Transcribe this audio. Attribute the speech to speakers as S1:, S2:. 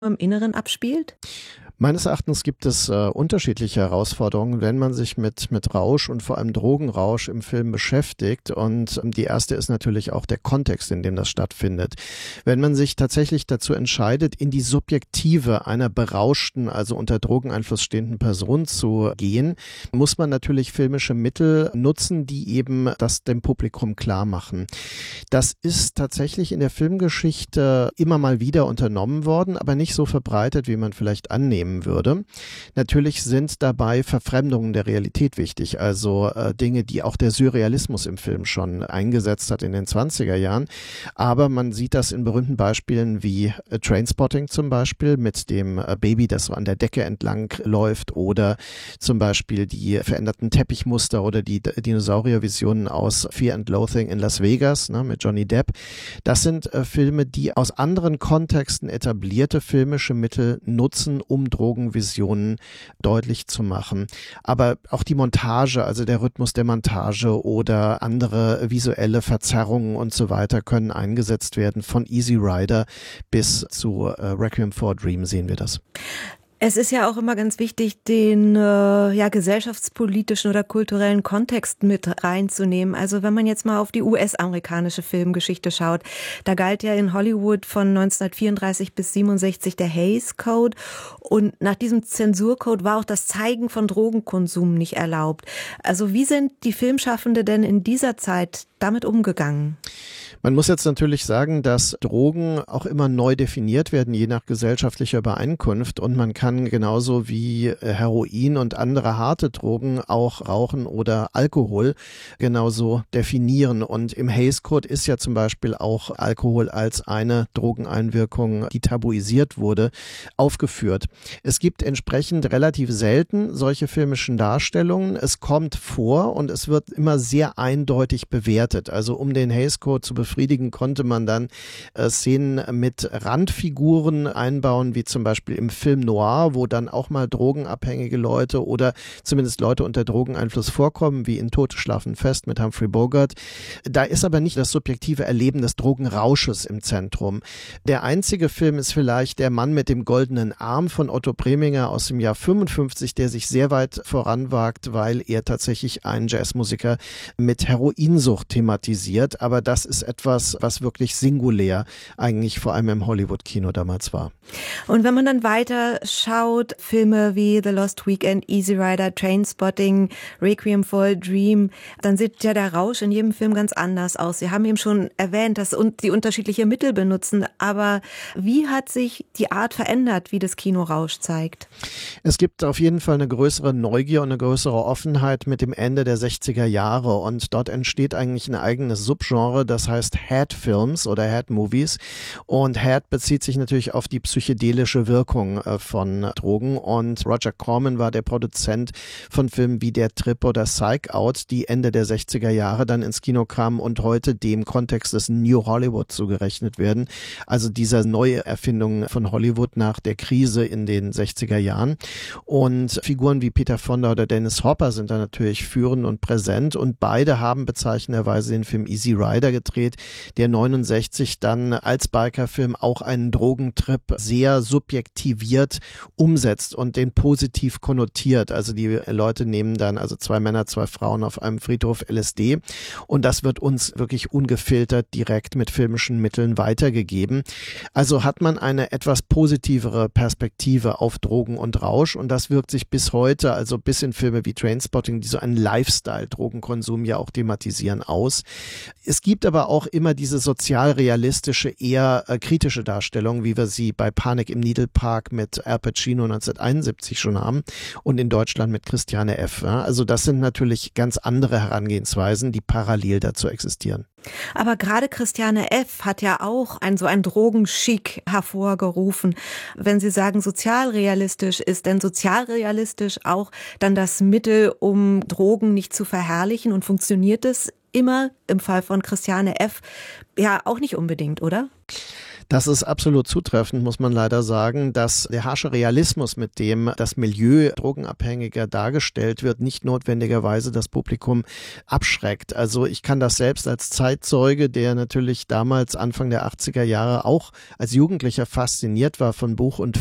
S1: im Inneren abspielt?
S2: Meines Erachtens gibt es unterschiedliche Herausforderungen, wenn man sich mit Rausch und vor allem Drogenrausch im Film beschäftigt. Und die erste ist natürlich auch der Kontext, in dem das stattfindet. Wenn man sich tatsächlich dazu entscheidet, in die Subjektive einer berauschten, also unter Drogeneinfluss stehenden Person zu gehen, muss man natürlich filmische Mittel nutzen, die eben das dem Publikum klar machen. Das ist tatsächlich in der Filmgeschichte immer mal wieder unternommen worden, aber nicht so verbreitet, wie man vielleicht annehmen würde. Natürlich sind dabei Verfremdungen der Realität wichtig, also Dinge, die auch der Surrealismus im Film schon eingesetzt hat in den 20er Jahren. Aber man sieht das in berühmten Beispielen wie Trainspotting zum Beispiel mit dem Baby, das so an der Decke entlang läuft, oder zum Beispiel die veränderten Teppichmuster oder die Dinosauriervisionen aus Fear and Loathing in Las Vegas, ne, mit Johnny Depp. Das sind Filme, die aus anderen Kontexten etablierte filmische Mittel nutzen, um Drogenvisionen deutlich zu machen. Aber auch die Montage, also der Rhythmus der Montage oder andere visuelle Verzerrungen und so weiter können eingesetzt werden. Von Easy Rider bis zu Requiem for a Dream sehen wir das.
S1: Es ist ja auch immer ganz wichtig, den gesellschaftspolitischen oder kulturellen Kontext mit reinzunehmen. Also wenn man jetzt mal auf die US-amerikanische Filmgeschichte schaut, da galt ja in Hollywood von 1934 bis 67 der Hays Code und nach diesem Zensurcode war auch das Zeigen von Drogenkonsum nicht erlaubt. Also wie sind die Filmschaffende denn in dieser Zeit damit umgegangen?
S2: Man muss jetzt natürlich sagen, dass Drogen auch immer neu definiert werden, je nach gesellschaftlicher Übereinkunft. Und man kann genauso wie Heroin und andere harte Drogen auch Rauchen oder Alkohol genauso definieren. Und im Hays Code ist ja zum Beispiel auch Alkohol als eine Drogeneinwirkung, die tabuisiert wurde, aufgeführt. Es gibt entsprechend relativ selten solche filmischen Darstellungen. Es kommt vor und es wird immer sehr eindeutig bewertet. Also um den Hays Code zu befriedigen, konnte man dann Szenen mit Randfiguren einbauen, wie zum Beispiel im Film Noir, wo dann auch mal drogenabhängige Leute oder zumindest Leute unter Drogeneinfluss vorkommen, wie in Tote schlafen fest mit Humphrey Bogart. Da ist aber nicht das subjektive Erleben des Drogenrausches im Zentrum. Der einzige Film ist vielleicht Der Mann mit dem goldenen Arm von Otto Preminger aus dem Jahr 55, der sich sehr weit voranwagt, weil er tatsächlich einen Jazzmusiker mit Heroinsucht thematisiert. Aber das ist etwas, was wirklich singulär eigentlich vor allem im Hollywood-Kino damals war.
S1: Und wenn man dann weiter schaut, Filme wie The Lost Weekend, Easy Rider, Trainspotting, Requiem for a Dream, dann sieht ja der Rausch in jedem Film ganz anders aus. Sie haben eben schon erwähnt, dass die unterschiedliche Mittel benutzen, aber wie hat sich die Art verändert, wie das Kino Rausch zeigt?
S2: Es gibt auf jeden Fall eine größere Neugier und eine größere Offenheit mit dem Ende der 60er Jahre und dort entsteht eigentlich ein eigenes Subgenre, das heißt Head Films oder Head Movies, und Head bezieht sich natürlich auf die psychedelische Wirkung von Drogen, und Roger Corman war der Produzent von Filmen wie Der Trip oder Psych Out, die Ende der 60er Jahre dann ins Kino kamen und heute dem Kontext des New Hollywood zugerechnet werden, also dieser neue Erfindung von Hollywood nach der Krise in den 60er Jahren. Und Figuren wie Peter Fonda oder Dennis Hopper sind da natürlich führend und präsent, und beide haben bezeichnenderweise den Film Easy Rider gedreht, der 69 dann als Bikerfilm auch einen Drogentrip sehr subjektiviert umsetzt und den positiv konnotiert. Also die Leute nehmen dann, also 2 Männer, 2 Frauen auf einem Friedhof LSD, und das wird uns wirklich ungefiltert direkt mit filmischen Mitteln weitergegeben. Also hat man eine etwas positivere Perspektive auf Drogen und Rausch, und das wirkt sich bis heute, also bis in Filme wie Trainspotting, die so einen Lifestyle-Drogenkonsum ja auch thematisieren, aus. Es gibt aber auch immer diese sozialrealistische, eher kritische Darstellung, wie wir sie bei Panik im Needle Park mit Al Pacino 1971 schon haben und in Deutschland mit Christiane F. Also das sind natürlich ganz andere Herangehensweisen, die parallel dazu existieren.
S1: Aber gerade Christiane F. hat ja auch so ein Drogenschick hervorgerufen. Wenn Sie sagen sozialrealistisch, ist denn sozialrealistisch auch dann das Mittel, um Drogen nicht zu verherrlichen, und funktioniert es immer im Fall von Christiane F. ja auch nicht unbedingt, oder?
S2: Das ist absolut zutreffend, muss man leider sagen, dass der harsche Realismus, mit dem das Milieu Drogenabhängiger dargestellt wird, nicht notwendigerweise das Publikum abschreckt. Also ich kann das selbst als Zeitzeuge, der natürlich damals Anfang der 80er Jahre auch als Jugendlicher fasziniert war von Buch und